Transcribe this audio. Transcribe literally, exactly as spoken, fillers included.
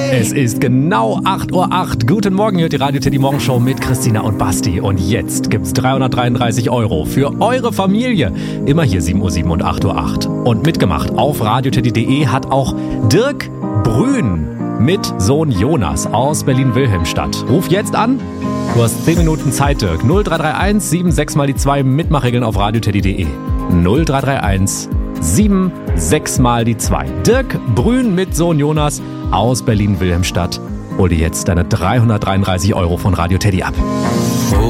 Es ist genau acht Uhr acht. Guten Morgen, hört die Radio Teddy Morgenshow mit Christina und Basti. Und jetzt gibt's dreihundertdreiunddreißig Euro für eure Familie. Immer hier sieben Uhr sieben und acht Uhr acht. Und mitgemacht auf radioteddy punkt de hat auch Dirk Brün mit Sohn Jonas aus Berlin-Wilhelmstadt. Ruf jetzt an. Du hast zehn Minuten Zeit, Dirk. null drei drei eins sieben sechs mal die zwei. Mitmachregeln auf radioteddy punkt de. null drei drei eins sieben sechs mal die zwei. Dirk Brün mit Sohn Jonas aus Berlin-Wilhelmstadt. Hol dir jetzt deine dreihundertdreiunddreißig Euro von Radio Teddy ab.